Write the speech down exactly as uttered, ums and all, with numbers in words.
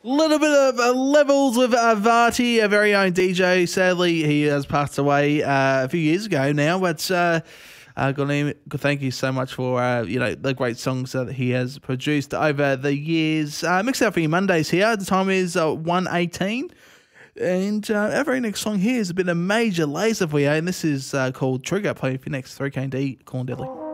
Little bit of uh, levels with uh, Varty, a very own D J. Sadly, he has passed away uh, a few years ago now, but uh, uh, Glenn, thank you so much for uh, you know the great songs that he has produced over the years. Uh, mix out for you Mondays here. The time is uh, one eighteen. And uh, our very next song here is a bit of major laser for you, and this is uh, called Trigger. Play for your next three K D, Corn Deadly.